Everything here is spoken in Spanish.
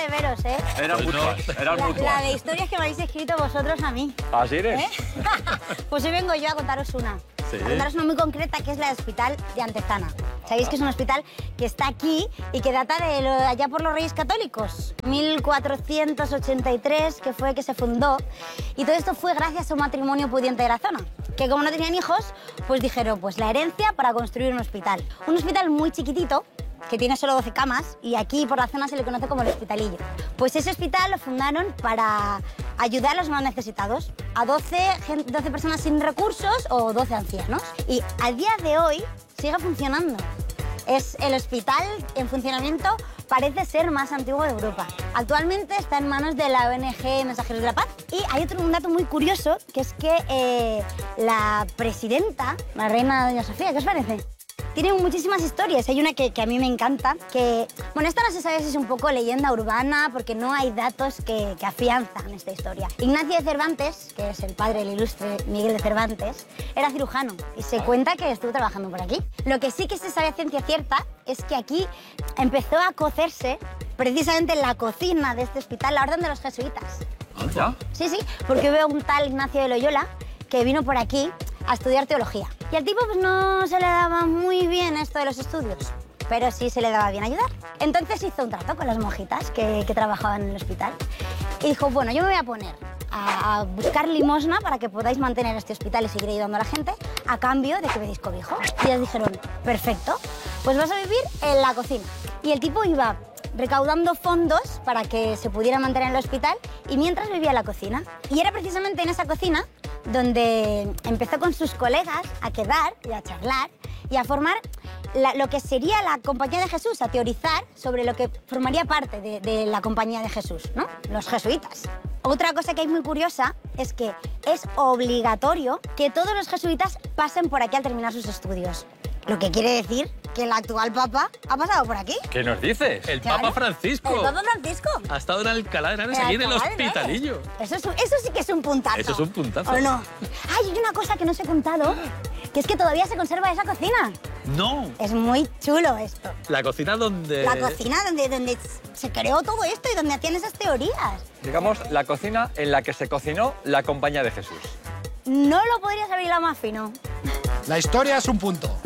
de veros, ¿eh? Eran muchos. La de historias que me habéis escrito vosotros a mí. ¿Así eres? ¿Eh? Pues hoy vengo yo a contaros una. Sí. A contaros una muy concreta, que es la del Hospital de Antezana. Sabéis que es un hospital que está aquí y que data de allá por los Reyes Católicos. 1483, que fue que se fundó. Y todo esto fue gracias a un matrimonio pudiente de la zona, que como no tenían hijos, pues dijeron, pues la herencia para construir un hospital. Un hospital muy chiquitito, que tiene solo 12 camas, y aquí por la zona se le conoce como el Hospitalillo. Pues ese hospital lo fundaron para ayudar a los más necesitados, a 12 personas sin recursos o 12 ancianos. Y a día de hoy sigue funcionando. Es el hospital en funcionamiento, parece ser más antiguo de Europa. Actualmente está en manos de la ONG Mensajeros de la Paz. Y hay un dato muy curioso, que es que la presidenta, la reina doña Sofía, ¿qué os parece? Tiene muchísimas historias. Hay una que a mí me encanta, que... Bueno, esta no se sabe si es un poco leyenda urbana, porque no hay datos que afianzan esta historia. Ignacio de Cervantes, que es el padre del ilustre Miguel de Cervantes, era cirujano y se cuenta que estuvo trabajando por aquí. Lo que sí que se sabe a ciencia cierta es que aquí empezó a cocerse, precisamente en la cocina de este hospital, la orden de los jesuitas. ¿Ya? Sí, sí, porque veo un tal Ignacio de Loyola que vino por aquí a estudiar teología. Y al tipo pues no se le daba muy bien esto de los estudios, pero sí se le daba bien ayudar. Entonces hizo un trato con las monjitas que trabajaban en el hospital y dijo, bueno, yo me voy a poner a buscar limosna para que podáis mantener este hospital y seguir ayudando a la gente a cambio de que me deis cobijo. Y ellas dijeron, perfecto, pues vas a vivir en la cocina. Y el tipo iba recaudando fondos para que se pudiera mantener el hospital y mientras vivía en la cocina. Y era precisamente en esa cocina donde empezó con sus colegas a quedar y a charlar y a formar lo que sería la Compañía de Jesús, a teorizar sobre lo que formaría parte de la Compañía de Jesús, ¿no? Los jesuitas. Otra cosa que hay muy curiosa es que es obligatorio que todos los jesuitas pasen por aquí al terminar sus estudios. Lo que quiere decir que el actual papa ha pasado por aquí. ¿Qué nos dices? El Claro. Papa Francisco. ¿El Papa Francisco? Ha estado en Alcalá de Henares, El aquí en el Alcalá de Henares. Hospitalillo. Eso sí que es un puntazo. Eso es un puntazo. ¿O no? Ay, hay una cosa que no os he contado, que es que todavía se conserva esa cocina. No, Es muy chulo esto. la cocina donde... La cocina donde se creó todo esto y donde hacían esas teorías. Digamos, la cocina en la que se cocinó la Compañía de Jesús. No lo podrías haber hilado más fino. La historia es un punto.